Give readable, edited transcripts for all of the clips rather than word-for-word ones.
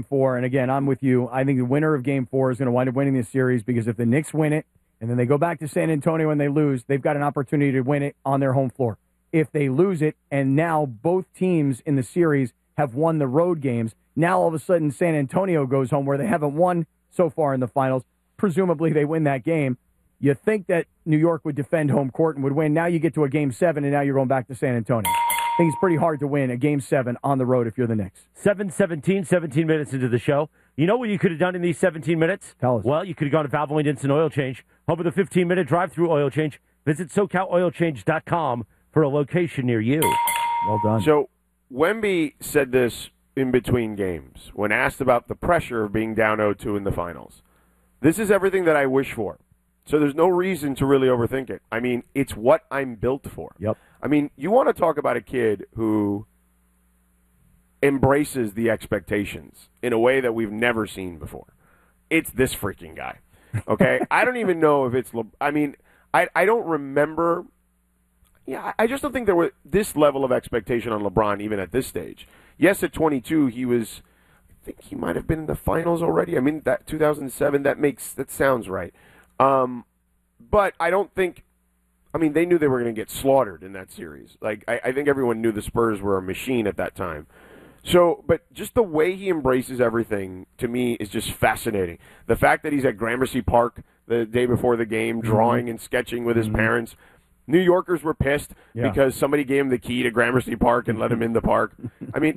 Game 4, and again, I'm with you. I think the winner of Game 4 is going to wind up winning this series because if the Knicks win it and then they go back to San Antonio and they lose, they've got an opportunity to win it on their home floor. If they lose it, and now both teams in the series have won the road games, now all of a sudden San Antonio goes home where they haven't won so far in the finals. Presumably they win that game. You think that New York would defend home court and would win. Now you get to a Game 7, and now you're going back to San Antonio. I think it's pretty hard to win a Game 7 on the road if you're the Knicks. 7:17, 17 minutes into the show. You know what you could have done in these 17 minutes? Tell us. Well, you could have gone to Valvoline Instant Oil Change. Home of the 15-minute drive-through oil change. Visit SoCalOilChange.com for a location near you. Well done. So Wemby said this in between games when asked about the pressure of being down 0-2 in the finals. This is everything that I wish for. So there's no reason to really overthink it. I mean, it's what I'm built for. Yep. I mean, you want to talk about a kid who embraces the expectations in a way that we've never seen before. It's this freaking guy. Okay? I don't even know if it's I don't remember. Yeah, I just don't think there was this level of expectation on LeBron even at this stage. Yes, at 22 I think he might have been in the finals already. I mean, that 2007 that sounds right. But I don't think, they knew they were going to get slaughtered in that series. Like, I think everyone knew the Spurs were a machine at that time. So, but just the way he embraces everything, to me, is just fascinating. The fact that he's at Gramercy Park the day before the game, drawing and sketching with his parents. New Yorkers were pissed because somebody gave him the key to Gramercy Park and let him in the park. I mean,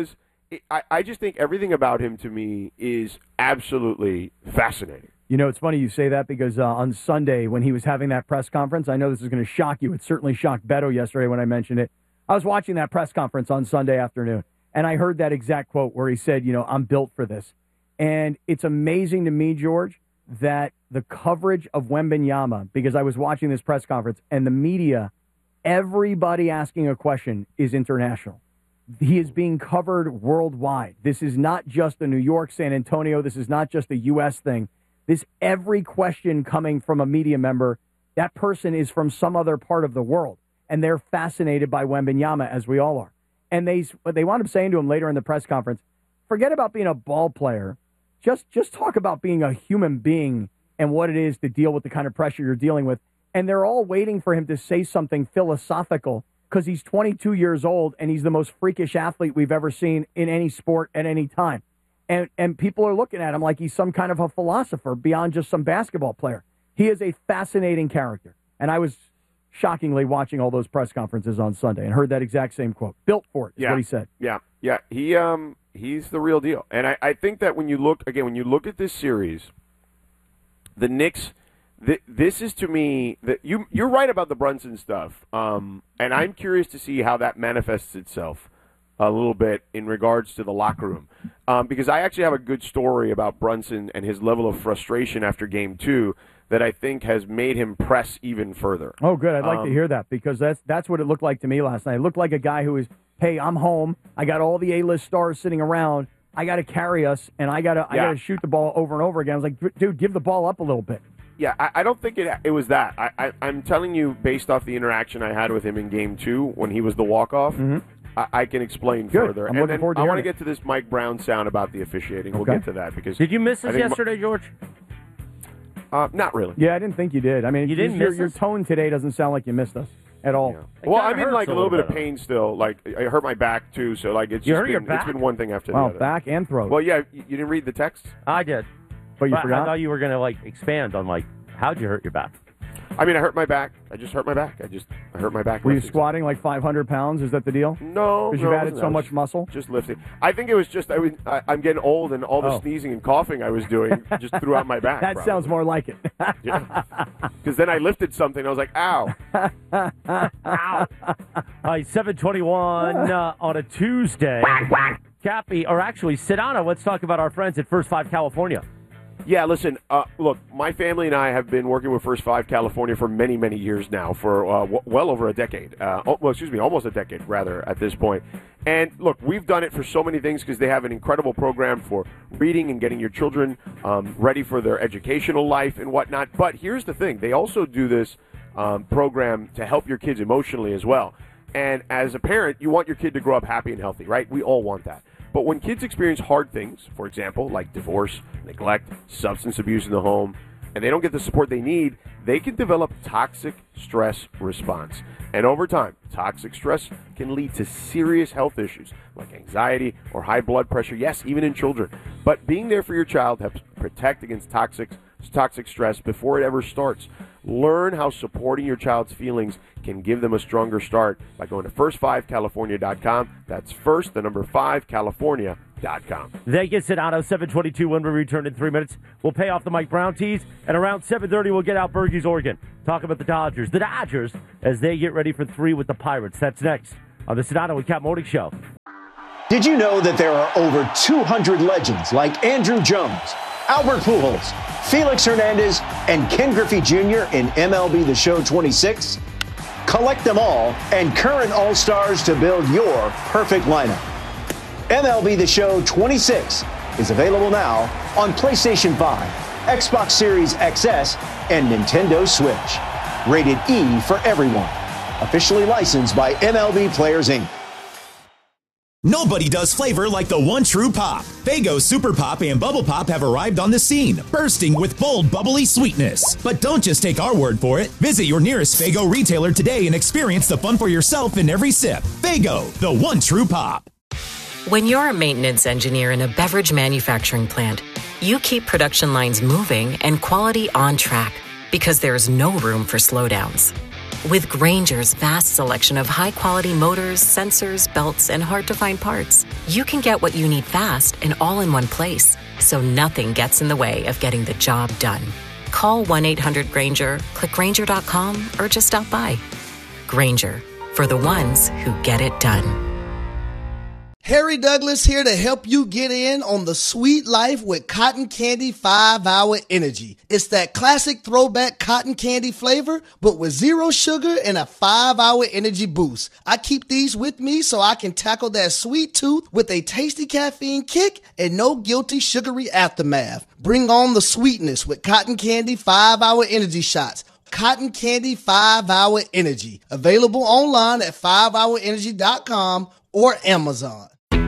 I just think everything about him, to me, is absolutely fascinating. You know, it's funny you say that because on Sunday when he was having that press conference, I know this is going to shock you. It certainly shocked Beto yesterday when I mentioned it. I was watching that press conference on Sunday afternoon, and I heard that exact quote where he said, I'm built for this. And it's amazing to me, George, that the coverage of Wembanyama, because I was watching this press conference, and the media, everybody asking a question is international. He is being covered worldwide. This is not just a New York, San Antonio. This is not just a U.S. thing. Every question coming from a media member, that person is from some other part of the world, and they're fascinated by Wembanyama, as we all are. And they wound up saying to him later in the press conference, forget about being a ball player. Just talk about being a human being and what it is to deal with the kind of pressure you're dealing with. And they're all waiting for him to say something philosophical because he's 22 years old and he's the most freakish athlete we've ever seen in any sport at any time. And people are looking at him like he's some kind of a philosopher beyond just some basketball player. He is a fascinating character. And I was shockingly watching all those press conferences on Sunday and heard that exact same quote. Built for it is what he said. Yeah. He's the real deal. And I think that when you look at this series, the Knicks, this is to me, that you're right about the Brunson stuff. And I'm curious to see how that manifests itself a little bit in regards to the locker room. Because I actually have a good story about Brunson and his level of frustration after Game 2 that I think has made him press even further. Oh, good. I'd like to hear that because that's what it looked like to me last night. It looked like a guy who is, hey, I'm home. I got all the A-list stars sitting around. I got to carry us, and I got to shoot the ball over and over again. I was like, dude, give the ball up a little bit. Yeah, I don't think it was that. I'm telling you, based off the interaction I had with him in Game 2 when he was the walk-off, I can explain further. I'm looking forward to I want to it. get to this Mike Brown sound about the officiating. We'll get to that because did you miss us yesterday, George? Not really. Yeah, I didn't think you did. I mean, you didn't miss your us? tone today doesn't sound like you missed us at all. Yeah. Well, I'm in like a little bit of pain still. Like I hurt my back too, so like it's hurt your back? It's been one thing after the other. Back and throat. Well, yeah, you didn't read the text? I did. But you forgot? I thought you were going to expand on how'd you hurt your back? I mean, I hurt my back. I just hurt my back. I hurt my back. Were you squatting like 500 pounds? Is that the deal? No. Because you've added so much muscle? Just lifting. I think it was just I'm getting old, and all the sneezing and coughing I was doing just threw out my back. That sounds more like it. Yeah. Because then I lifted something, and I was like, ow. Ow. 7:21 on a Tuesday. Cappy, or actually, Sedano, let's talk about our friends at First 5 California. Yeah, listen, look, my family and I have been working with First 5 California for many, many years now, for well over a decade. Almost a decade, rather, at this point. And, look, we've done it for so many things because they have an incredible program for reading and getting your children ready for their educational life and whatnot. But here's the thing. They also do this program to help your kids emotionally as well. And as a parent, you want your kid to grow up happy and healthy, right? We all want that. But when kids experience hard things, for example, like divorce, neglect, substance abuse in the home, and they don't get the support they need, they can develop toxic stress response. And over time, toxic stress can lead to serious health issues like anxiety or high blood pressure, yes, even in children. But being there for your child helps protect against toxic stress before it ever starts. Learn how supporting your child's feelings can give them a stronger start by going to first5california.com. That's first, the number 5, California.com. Vegas at Auto 722 when we return in 3 minutes. We'll pay off the Mike Brown tees, and around 7:30 we'll get out Bergey's Oregon. Talk about the Dodgers. The Dodgers as they get ready for 3 with the Pirates. That's next on the Sedano and Cap Morning Show. Did you know that there are over 200 legends like Andrew Jones, Albert Pujols, Felix Hernandez, and Ken Griffey Jr. in MLB The Show 26? Collect them all and current All-Stars to build your perfect lineup. MLB The Show 26 is available now on PlayStation 5, Xbox Series XS, and Nintendo Switch. Rated E for everyone. Officially licensed by MLB Players, Inc. Nobody does flavor like the one true pop. Faygo Super Pop and Bubble Pop have arrived on the scene, bursting with bold, bubbly sweetness. But don't just take our word for it. Visit your nearest Faygo retailer today and experience the fun for yourself in every sip. Faygo, the one true pop. When you're a maintenance engineer in a beverage manufacturing plant, you keep production lines moving and quality on track because there's no room for slowdowns. With Grainger's vast selection of high-quality motors, sensors, belts, and hard-to-find parts, you can get what you need fast and all in one place, so nothing gets in the way of getting the job done. Call 1-800-GRAINGER, click Grainger.com, or just stop by. Grainger, for the ones who get it done. Harry Douglas here to help you get in on the sweet life with Cotton Candy 5-Hour Energy. It's that classic throwback cotton candy flavor, but with 0 sugar and a 5-hour energy boost. I keep these with me so I can tackle that sweet tooth with a tasty caffeine kick and no guilty sugary aftermath. Bring on the sweetness with Cotton Candy 5-Hour Energy Shots. Cotton Candy 5-Hour Energy. Available online at 5hourenergy.com or Amazon.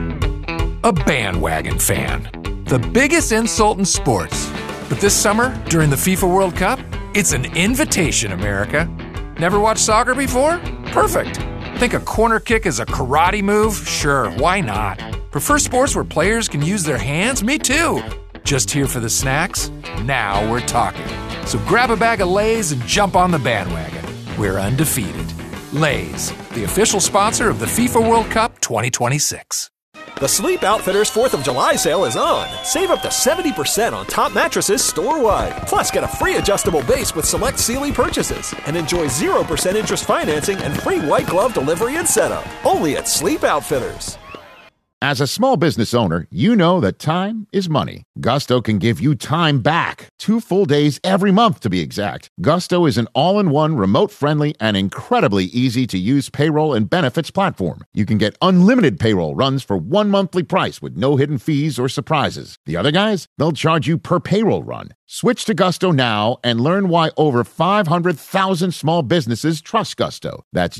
A bandwagon fan. The biggest insult in sports. But this summer, during the FIFA World Cup, it's an invitation, America. Never watched soccer before? Perfect. Think a corner kick is a karate move? Sure, why not? Prefer sports where players can use their hands? Me too. Just here for the snacks? Now we're talking. So grab a bag of Lay's and jump on the bandwagon. We're undefeated. Lay's, the official sponsor of the FIFA World Cup 2026. The Sleep Outfitters 4th of July sale is on. Save up to 70% on top mattresses store-wide. Plus, get a free adjustable base with select Sealy purchases. And enjoy 0% interest financing and free white glove delivery and setup. Only at Sleep Outfitters. As a small business owner, you know that time is money. Gusto can give you time back. 2 full days every month, to be exact. Gusto is an all-in-one, remote-friendly, and incredibly easy-to-use payroll and benefits platform. You can get unlimited payroll runs for 1 monthly price with no hidden fees or surprises. The other guys, they'll charge you per payroll run. Switch to Gusto now and learn why over 500,000 small businesses trust Gusto. That's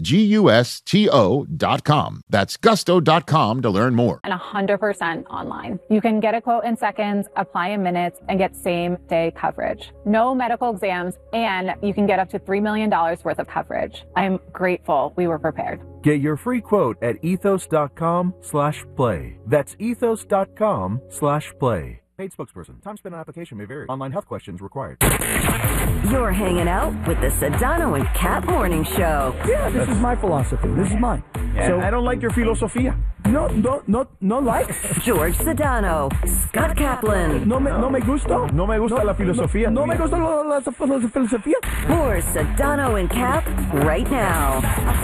GUSTO.com. That's gusto.com to learn more. And 100% online. You can get a quote in seconds, apply in minutes, and get same-day coverage. No medical exams, and you can get up to $3 million worth of coverage. I'm grateful we were prepared. Get your free quote at ethos.com/play. That's ethos.com/play. Paid spokesperson. Time spent on application may vary. Online health questions required. You're hanging out with the Sedano and Cap Morning Show. Yeah, this is my philosophy. This is mine. Yeah, so I don't like your filosofia. No like. George Sedano, Scott Kaplan. No me gusta. No me gusta la filosofía. No me gusta la filosofía. For Sedano and Cap right now.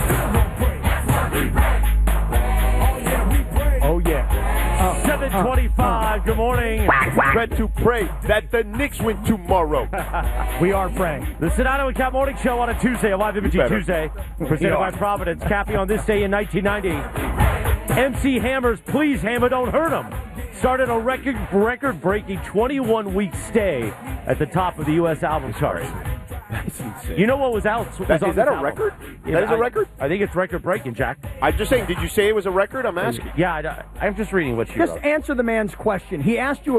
Oh, yeah. 7:25, good morning. Ready to pray that the Knicks win tomorrow. We are praying. The Sedano and Cap Morning Show on a Tuesday, a live imaging Tuesday, presented by Providence. Cappy on this day in 1990. MC Hammer's Please Hammer Don't Hurt Him started a record-breaking 21-week stay at the top of the U.S. album chart. That's insane. You know what was out? Is that a record? That is a record? I think it's record-breaking, Jack. I'm just saying, did you say it was a record? I'm asking. Yeah, I'm just reading what you Just wrote. answer the man's question. He asked you a